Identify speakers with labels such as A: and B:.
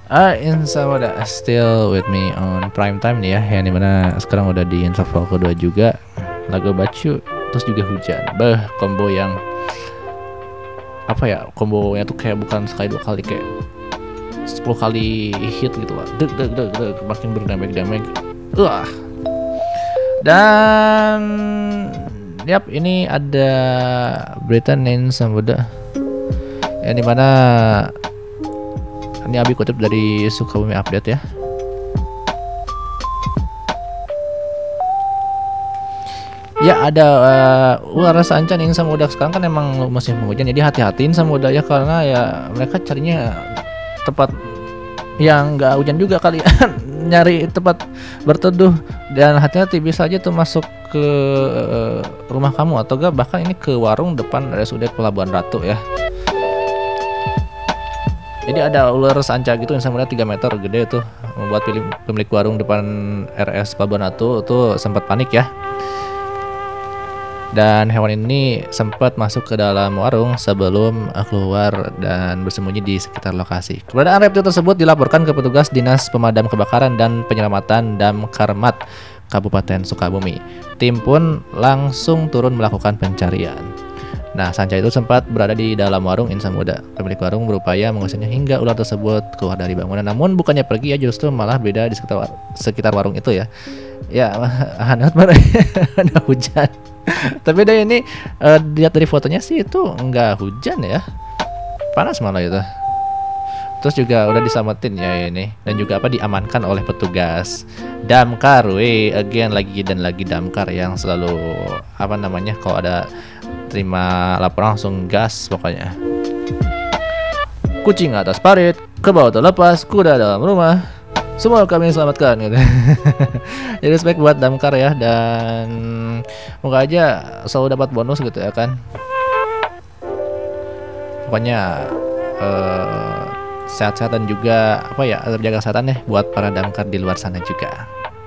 A: Insya Allah still with me on prime time nih ya, yang dimana sekarang udah di interval kedua juga. Lagu Bacu terus juga Hujan. Combo yang apa ya, kombonya tuh kayak bukan sekali dua kali, kayak 10 kali hit gitu lah. Deg deg deg deg, makin berdamai-damai. Wah. Dan yap, ini ada berita Nensa Muda yang dimana ini Abi kutip dari Sukabumi Update ya. Ya ada ular sancan yang sama udah sekarang kan emang musim hujan, jadi hati-hatiin sama udah ya, karena ya mereka carinya tempat yang nggak hujan juga kali ya. Nyari tempat berteduh, dan hati-hati bisa aja tuh masuk ke rumah kamu atau enggak bahkan ini ke warung depan RSUD Pelabuhan Ratu ya. Jadi ada ular sanca gitu yang sama 3 meter gede tuh, membuat pemilik warung depan RS Pelabuhan Ratu tuh sempat panik ya. Dan hewan ini sempat masuk ke dalam warung sebelum keluar dan bersembunyi di sekitar lokasi. Keberadaan reptil tersebut dilaporkan ke petugas Dinas Pemadam Kebakaran dan Penyelamatan Damkarmat Kabupaten Sukabumi. Tim pun langsung turun melakukan pencarian. Nah, sanca itu sempat berada di dalam warung Insan Muda. Pemilik warung berupaya mengusirnya hingga ular tersebut keluar dari bangunan. Namun bukannya pergi ya, justru malah beda di sekitar warung itu ya. Ya, hangat banget. Ada hujan. Tapi deh ini lihat dari fotonya sih itu enggak hujan ya. Panas malah itu. Terus juga udah diselamatin ya ini, dan juga diamankan oleh petugas damkar. Again lagi dan lagi damkar yang selalu kalau ada terima laporan langsung gas pokoknya. Kucing atas parit, kerbau terlepas, kuda dalam rumah, semua kami selamatkan gitu. Jadi respect buat damkar ya, dan moga aja selalu dapat bonus gitu ya kan. Pokoknya sehat-sehat dan juga terjaga kesehatan ya buat para damkar di luar sana juga.